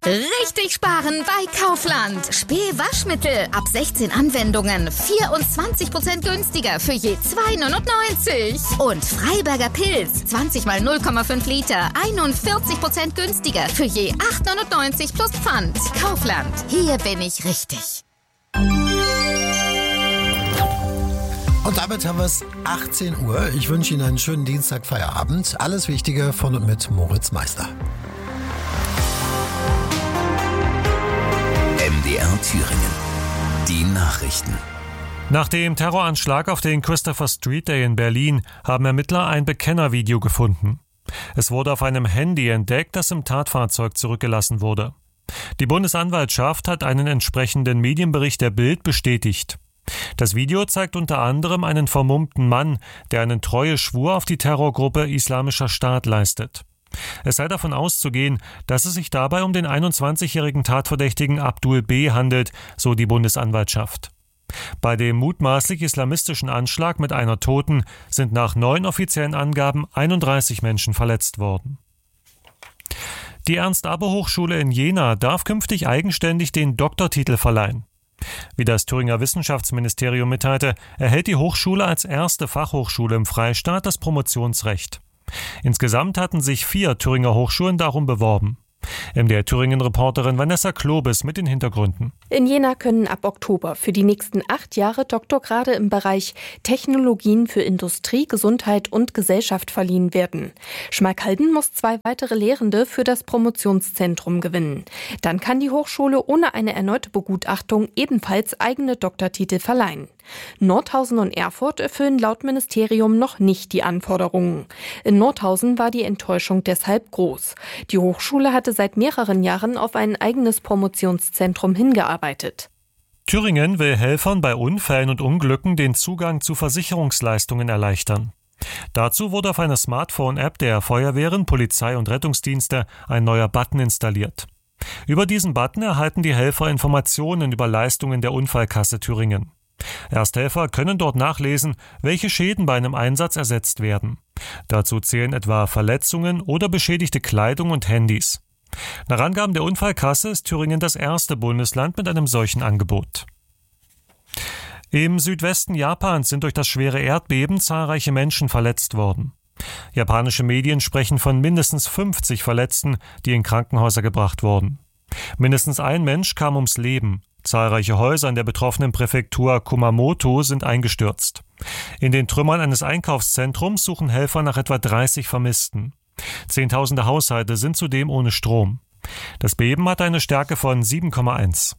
Richtig sparen bei Kaufland. Spee-Waschmittel ab 16 Anwendungen 24% günstiger für je 2,99. Und Freiberger Pilz 20 mal 0,5 Liter 41% günstiger für je 8,99 plus Pfand. Kaufland. Hier bin ich richtig. Und damit haben wir es 18 Uhr. Ich wünsche Ihnen einen schönen Dienstag-Feierabend. Alles Wichtige von und mit Moritz Meister. MDR Thüringen. Die Nachrichten. Nach dem Terroranschlag auf den Christopher Street Day in Berlin haben Ermittler ein Bekennervideo gefunden. Es wurde auf einem Handy entdeckt, das im Tatfahrzeug zurückgelassen wurde. Die Bundesanwaltschaft hat einen entsprechenden Medienbericht der Bild bestätigt. Das Video zeigt unter anderem einen vermummten Mann, der einen Treueschwur auf die Terrorgruppe Islamischer Staat leistet. Es sei davon auszugehen, dass es sich dabei um den 21-jährigen Tatverdächtigen Abdul B. handelt, so die Bundesanwaltschaft. Bei dem mutmaßlich islamistischen Anschlag mit einer Toten sind nach 9 offiziellen Angaben 31 Menschen verletzt worden. Die Ernst-Abbe-Hochschule in Jena darf künftig eigenständig den Doktortitel verleihen. Wie das Thüringer Wissenschaftsministerium mitteilte, erhält die Hochschule als erste Fachhochschule im Freistaat das Promotionsrecht. Insgesamt hatten sich 4 Thüringer Hochschulen darum beworben. MDR Thüringen-Reporterin Vanessa Klobes mit den Hintergründen. In Jena können ab Oktober für die nächsten 8 Jahre Doktorgrade im Bereich Technologien für Industrie, Gesundheit und Gesellschaft verliehen werden. Schmalkalden muss 2 weitere Lehrende für das Promotionszentrum gewinnen. Dann kann die Hochschule ohne eine erneute Begutachtung ebenfalls eigene Doktortitel verleihen. Nordhausen und Erfurt erfüllen laut Ministerium noch nicht die Anforderungen. In Nordhausen war die Enttäuschung deshalb groß. Die Hochschule hatte seit mehreren Jahren auf ein eigenes Promotionszentrum hingearbeitet. Thüringen will Helfern bei Unfällen und Unglücken den Zugang zu Versicherungsleistungen erleichtern. Dazu wurde auf einer Smartphone-App der Feuerwehren, Polizei und Rettungsdienste ein neuer Button installiert. Über diesen Button erhalten die Helfer Informationen über Leistungen der Unfallkasse Thüringen. Ersthelfer können dort nachlesen, welche Schäden bei einem Einsatz ersetzt werden. Dazu zählen etwa Verletzungen oder beschädigte Kleidung und Handys. Nach Angaben der Unfallkasse ist Thüringen das erste Bundesland mit einem solchen Angebot. Im Südwesten Japans sind durch das schwere Erdbeben zahlreiche Menschen verletzt worden. Japanische Medien sprechen von mindestens 50 Verletzten, die in Krankenhäuser gebracht wurden. Mindestens ein Mensch kam ums Leben. Zahlreiche Häuser in der betroffenen Präfektur Kumamoto sind eingestürzt. In den Trümmern eines Einkaufszentrums suchen Helfer nach etwa 30 Vermissten. Zehntausende Haushalte sind zudem ohne Strom. Das Beben hat eine Stärke von 7,1.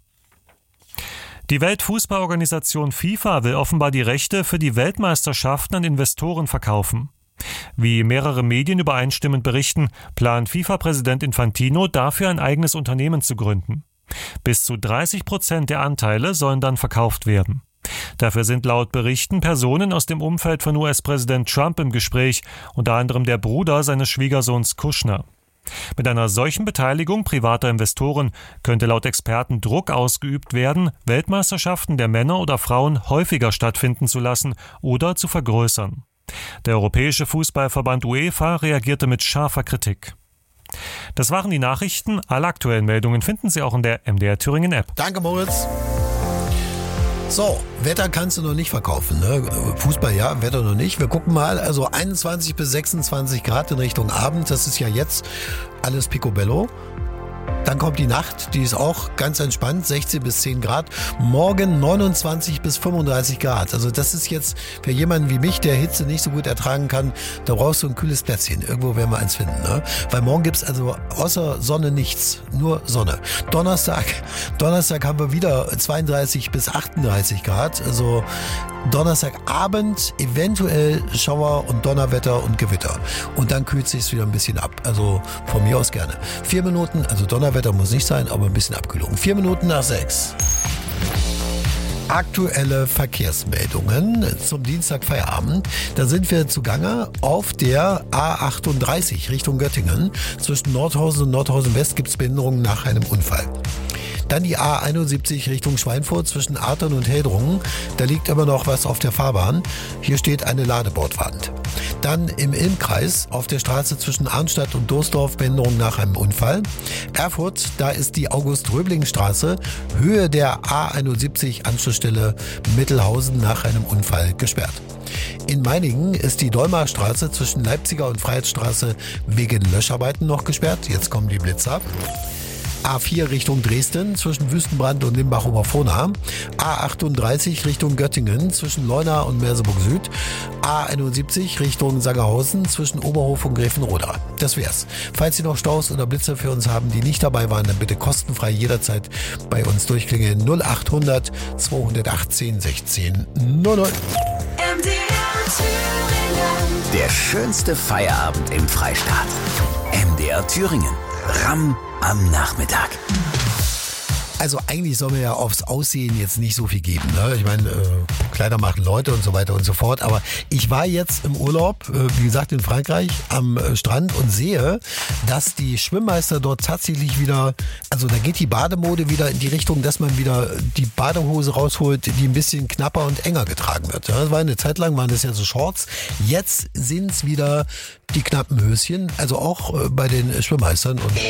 Die Weltfußballorganisation FIFA will offenbar die Rechte für die Weltmeisterschaften an Investoren verkaufen. Wie mehrere Medien übereinstimmend berichten, plant FIFA-Präsident Infantino dafür ein eigenes Unternehmen zu gründen. Bis zu 30% der Anteile sollen dann verkauft werden. Dafür sind laut Berichten Personen aus dem Umfeld von US-Präsident Trump im Gespräch, unter anderem der Bruder seines Schwiegersohns Kushner. Mit einer solchen Beteiligung privater Investoren könnte laut Experten Druck ausgeübt werden, Weltmeisterschaften der Männer oder Frauen häufiger stattfinden zu lassen oder zu vergrößern. Der Europäische Fußballverband UEFA reagierte mit scharfer Kritik. Das waren die Nachrichten. Alle aktuellen Meldungen finden Sie auch in der MDR Thüringen App. Danke, Moritz. So, Wetter kannst du noch nicht verkaufen, ne? Fußball ja, Wetter noch nicht. Wir gucken mal, also 21 bis 26 Grad in Richtung Abend. Das ist ja jetzt alles picobello. Dann kommt die Nacht, die ist auch ganz entspannt, 16 bis 10 Grad. Morgen 29 bis 35 Grad. Also das ist jetzt für jemanden wie mich, der Hitze nicht so gut ertragen kann, da brauchst du ein kühles Plätzchen. Irgendwo werden wir eins finden, ne? Weil morgen gibt's also außer Sonne nichts, nur Sonne. Donnerstag haben wir wieder 32 bis 38 Grad. Also Donnerstagabend eventuell Schauer und Donnerwetter und Gewitter. Und dann kühlt sich's wieder ein bisschen ab. Also von mir aus gerne. 4 Minuten, also Donnerwetter muss nicht sein, aber ein bisschen Abkühlung. 4 Minuten nach 6. Aktuelle Verkehrsmeldungen zum Dienstagfeierabend. Da sind wir zugange auf der A38 Richtung Göttingen. Zwischen Nordhausen und Nordhausen West gibt es Behinderungen nach einem Unfall. Dann die A71 Richtung Schweinfurt zwischen Artern und Heldrungen. Da liegt immer noch was auf der Fahrbahn. Hier steht eine Ladebordwand. Dann im Ilmkreis auf der Straße zwischen Arnstadt und Dorsdorf Behinderung nach einem Unfall. Erfurt, da ist die August-Röbling-Straße, Höhe der A71 Anschlussstelle Mittelhausen nach einem Unfall gesperrt. In Meiningen ist die Dolmarstraße zwischen Leipziger und Freiheitsstraße wegen Löscharbeiten noch gesperrt. Jetzt kommen die Blitzer. A4 Richtung Dresden zwischen Wüstenbrand und Limbach-Oberfrohna. A38 Richtung Göttingen zwischen Leuna und Merseburg Süd. A71 Richtung Sangerhausen zwischen Oberhof und Gräfenroda. Das wär's. Falls Sie noch Staus oder Blitze für uns haben, die nicht dabei waren, dann bitte kostenfrei jederzeit bei uns durchklingeln. 0800 218 16 00. Der schönste Feierabend im Freistaat. MDR Thüringen. Ramm am Nachmittag. Also eigentlich soll man ja aufs Aussehen jetzt nicht so viel geben. Ne? Ich meine, Kleider machen Leute und so weiter und so fort. Aber ich war jetzt im Urlaub, wie gesagt in Frankreich, am Strand und sehe, dass die Schwimmmeister dort tatsächlich wieder, also da geht die Bademode wieder in die Richtung, dass man wieder die Badehose rausholt, die ein bisschen knapper und enger getragen wird. Ja, das war eine Zeit lang, waren das ja so Shorts. Jetzt sind es wieder die knappen Höschen, also auch bei den Schwimmmeistern. Und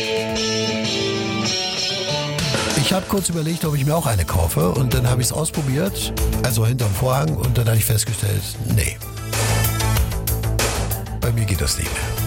ich habe kurz überlegt, ob ich mir auch eine kaufe und dann habe ich es ausprobiert, also hinterm Vorhang, und dann habe ich festgestellt, nee, bei mir geht das nicht mehr.